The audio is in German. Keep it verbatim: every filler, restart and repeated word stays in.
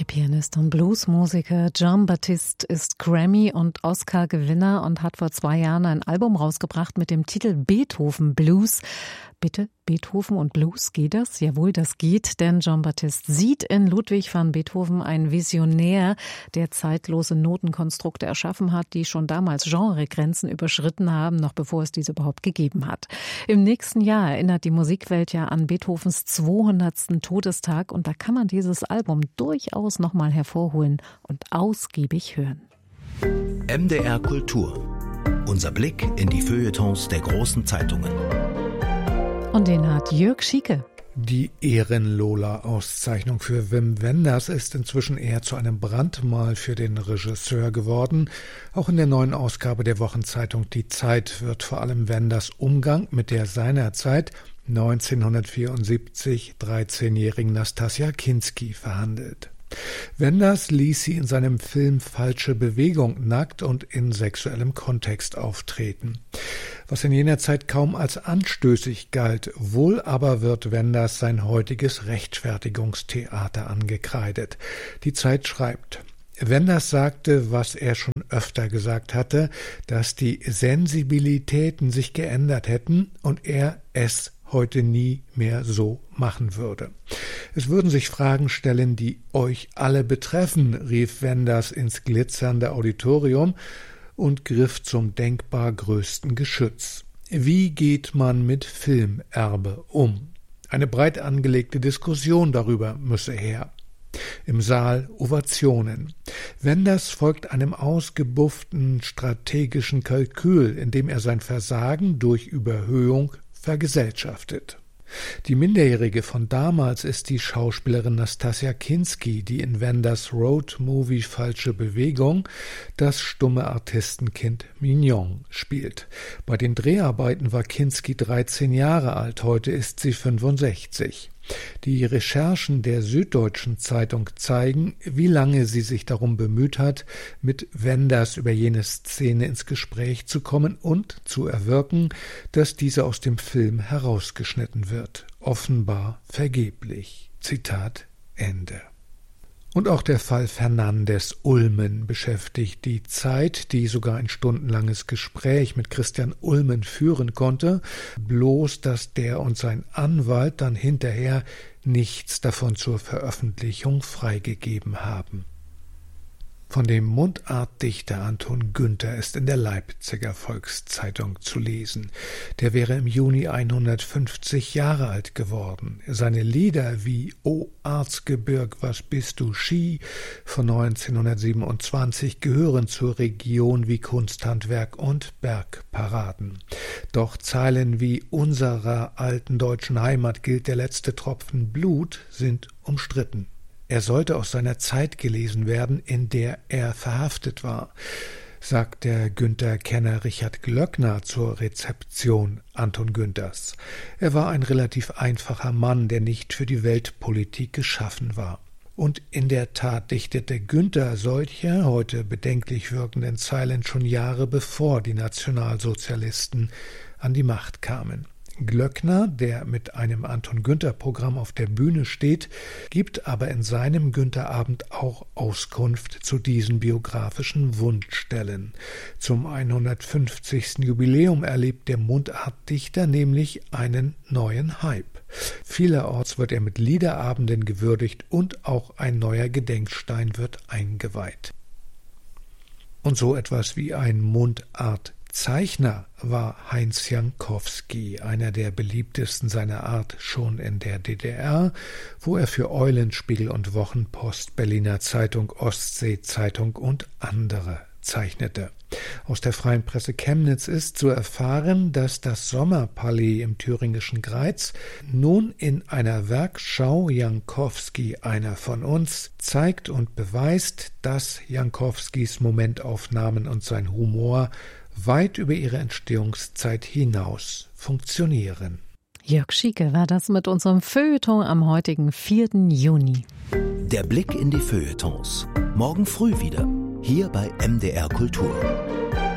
Der Pianist und Bluesmusiker Jon Batiste ist Grammy- und Oscar-Gewinner und hat vor zwei Jahren ein Album rausgebracht mit dem Titel Beethoven Blues. Bitte, Beethoven und Blues, geht das? Jawohl, das geht, denn Jon Batiste sieht in Ludwig van Beethoven einen Visionär, der zeitlose Notenkonstrukte erschaffen hat, die schon damals Genregrenzen überschritten haben, noch bevor es diese überhaupt gegeben hat. Im nächsten Jahr erinnert die Musikwelt ja an Beethovens zweihundertsten Todestag und da kann man dieses Album durchaus noch mal hervorholen und ausgiebig hören. M D R Kultur. Unser Blick in die Feuilletons der großen Zeitungen. Und den hat Jörg Schieke. Die Ehrenlola-Auszeichnung für Wim Wenders ist inzwischen eher zu einem Brandmal für den Regisseur geworden. Auch in der neuen Ausgabe der Wochenzeitung Die Zeit wird vor allem Wenders Umgang mit der seinerzeit neunzehnhundertvierundsiebzig dreizehnjährigen Nastassja Kinski verhandelt. Wenders ließ sie in seinem Film Falsche Bewegung nackt und in sexuellem Kontext auftreten. Was in jener Zeit kaum als anstößig galt, wohl aber wird Wenders sein heutiges Rechtfertigungstheater angekreidet. Die Zeit schreibt: Wenders sagte, was er schon öfter gesagt hatte, dass die Sensibilitäten sich geändert hätten und er es heute nie mehr so machen würde. Es würden sich Fragen stellen, die euch alle betreffen, rief Wenders ins glitzernde Auditorium und griff zum denkbar größten Geschütz. Wie geht man mit Filmerbe um? Eine breit angelegte Diskussion darüber müsse her. Im Saal Ovationen. Wenders folgt einem ausgebufften strategischen Kalkül, in dem er sein Versagen durch Überhöhung vergesellschaftet. Die Minderjährige von damals ist die Schauspielerin Nastassja Kinski, die in Wenders Road-Movie Falsche Bewegung das stumme Artistenkind Mignon spielt. Bei den Dreharbeiten war Kinski dreizehn Jahre alt, heute ist sie fünfundsechzig. Die Recherchen der Süddeutschen Zeitung zeigen, wie lange sie sich darum bemüht hat, mit Wenders über jene Szene ins Gespräch zu kommen und zu erwirken, dass diese aus dem Film herausgeschnitten wird. Offenbar vergeblich. Zitat Ende. Und auch der Fall Fernandes-Ulmen beschäftigt die Zeit, die sogar ein stundenlanges Gespräch mit Christian Ulmen führen konnte, bloß dass der und sein Anwalt dann hinterher nichts davon zur Veröffentlichung freigegeben haben. Von dem Mundartdichter Anton Günther ist in der Leipziger Volkszeitung zu lesen. Der wäre im Juni hundertfünfzig Jahre alt geworden. Seine Lieder wie »O Erzgebirg, was bist du Ski« von neunzehnhundertsiebenundzwanzig gehören zur Region wie Kunsthandwerk und Bergparaden. Doch Zeilen wie »Unserer alten deutschen Heimat gilt der letzte Tropfen Blut« sind umstritten. Er sollte aus seiner Zeit gelesen werden, in der er verhaftet war, sagt der Günther-Kenner Richard Glöckner zur Rezeption Anton Günthers. Er war ein relativ einfacher Mann, der nicht für die Weltpolitik geschaffen war. Und in der Tat dichtete Günther solche heute bedenklich wirkenden Zeilen schon Jahre bevor die Nationalsozialisten an die Macht kamen. Glöckner, der mit einem Anton-Günther-Programm auf der Bühne steht, gibt aber in seinem Günther-Abend auch Auskunft zu diesen biografischen Wunschstellen. Zum hundertfünfzigsten Jubiläum erlebt der Mundartdichter nämlich einen neuen Hype. Vielerorts wird er mit Liederabenden gewürdigt und auch ein neuer Gedenkstein wird eingeweiht. Und so etwas wie ein Mundart Zeichner war Heinz Jankowski, einer der beliebtesten seiner Art schon in der D D R, wo er für Eulenspiegel und Wochenpost, Berliner Zeitung, Ostsee-Zeitung und andere zeichnete. Aus der Freien Presse Chemnitz ist zu erfahren, dass das Sommerpalais im thüringischen Greiz nun in einer Werkschau Jankowski, einer von uns, zeigt und beweist, dass Jankowskis Momentaufnahmen und sein Humor weit über ihre Entstehungszeit hinaus funktionieren. Jörg Schieke war das mit unserem Feuilleton am heutigen vierten Juni. Der Blick in die Feuilletons. Morgen früh wieder, hier bei M D R Kultur.